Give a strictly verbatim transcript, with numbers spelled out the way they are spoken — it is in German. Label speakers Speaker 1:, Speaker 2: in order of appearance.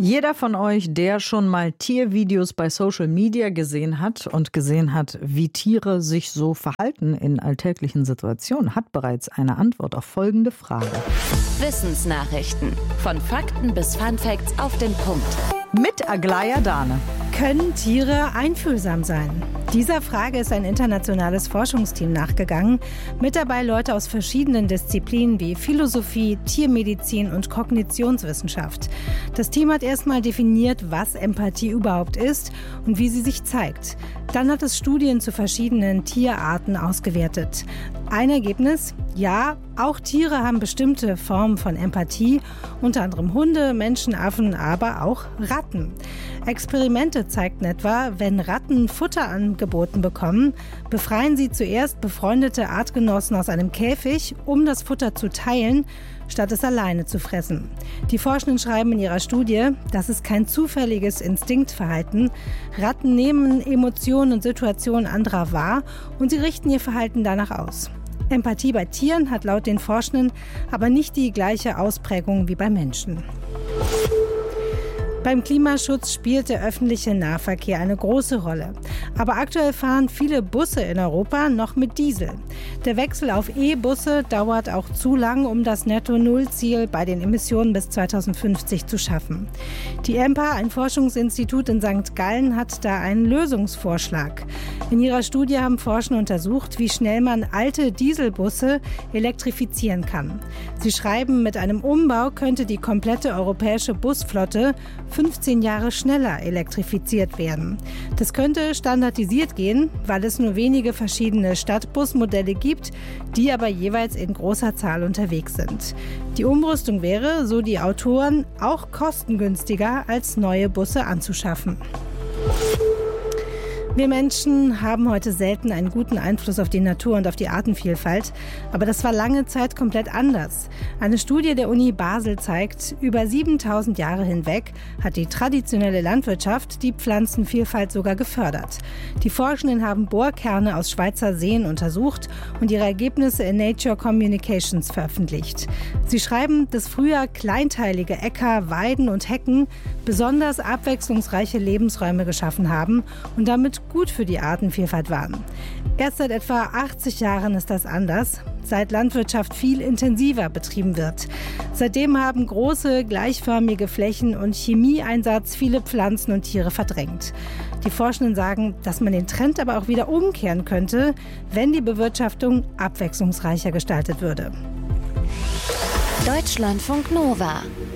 Speaker 1: Jeder von euch, der schon mal Tiervideos bei Social Media gesehen hat und gesehen hat, wie Tiere sich so verhalten in alltäglichen Situationen, hat bereits eine Antwort auf folgende Frage.
Speaker 2: Wissensnachrichten. Von Fakten bis Funfacts auf den Punkt.
Speaker 1: Mit Aglaya Dane.
Speaker 3: Können Tiere einfühlsam sein? Dieser Frage ist ein internationales Forschungsteam nachgegangen, mit dabei Leute aus verschiedenen Disziplinen wie Philosophie, Tiermedizin und Kognitionswissenschaft. Das Team hat erstmal definiert, was Empathie überhaupt ist und wie sie sich zeigt. Dann hat es Studien zu verschiedenen Tierarten ausgewertet. Ein Ergebnis: Ja, auch Tiere haben bestimmte Formen von Empathie, unter anderem Hunde, Menschen, Affen, aber auch Ratten. Experimente zeigten etwa, wenn Ratten Futter angeboten bekommen, befreien sie zuerst befreundete Artgenossen aus einem Käfig, um das Futter zu teilen, statt es alleine zu fressen. Die Forschenden schreiben in ihrer Studie, das ist kein zufälliges Instinktverhalten. Ratten nehmen Emotionen und Situationen anderer wahr und sie richten ihr Verhalten danach aus. Empathie bei Tieren hat laut den Forschenden aber nicht die gleiche Ausprägung wie bei Menschen. Beim Klimaschutz spielt der öffentliche Nahverkehr eine große Rolle. Aber aktuell fahren viele Busse in Europa noch mit Diesel. Der Wechsel auf E-Busse dauert auch zu lang, um das Netto-Null-Ziel bei den Emissionen bis zweitausendfünfzig zu schaffen. Die E M P A, ein Forschungsinstitut in Sankt Gallen, hat da einen Lösungsvorschlag. In ihrer Studie haben Forscher untersucht, wie schnell man alte Dieselbusse elektrifizieren kann. Sie schreiben, mit einem Umbau könnte die komplette europäische Busflotte fünfzehn Jahre schneller elektrifiziert werden. Das könnte standardisiert gehen, weil es nur wenige verschiedene Stadtbusmodelle gibt, die aber jeweils in großer Zahl unterwegs sind. Die Umrüstung wäre, so die Autoren, auch kostengünstiger als neue Busse anzuschaffen. Wir Menschen haben heute selten einen guten Einfluss auf die Natur und auf die Artenvielfalt, aber das war lange Zeit komplett anders. Eine Studie der Uni Basel zeigt, über siebentausend Jahre hinweg hat die traditionelle Landwirtschaft die Pflanzenvielfalt sogar gefördert. Die Forschenden haben Bohrkerne aus Schweizer Seen untersucht und ihre Ergebnisse in Nature Communications veröffentlicht. Sie schreiben, dass früher kleinteilige Äcker, Weiden und Hecken besonders abwechslungsreiche Lebensräume geschaffen haben und damit gut für die Artenvielfalt waren. Erst seit etwa achtzig Jahren ist das anders, seit Landwirtschaft viel intensiver betrieben wird. Seitdem haben große, gleichförmige Flächen und Chemieeinsatz viele Pflanzen und Tiere verdrängt. Die Forschenden sagen, dass man den Trend aber auch wieder umkehren könnte, wenn die Bewirtschaftung abwechslungsreicher gestaltet würde.
Speaker 2: Deutschlandfunk Nova